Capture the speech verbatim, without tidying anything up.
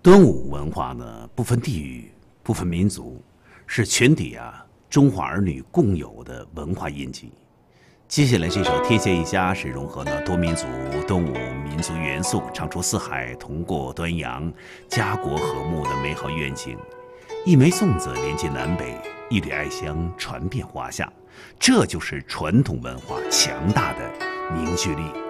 端午文化呢，不分地域，不分民族，是全体啊中华儿女共有的文化印记。接下来这首《天下一家》是融合了多民族、端午民族元素，唱出四海同过端阳、家国和睦的美好愿景。一枚粽子连接南北，一缕爱香传遍华夏，这就是传统文化强大的凝聚力。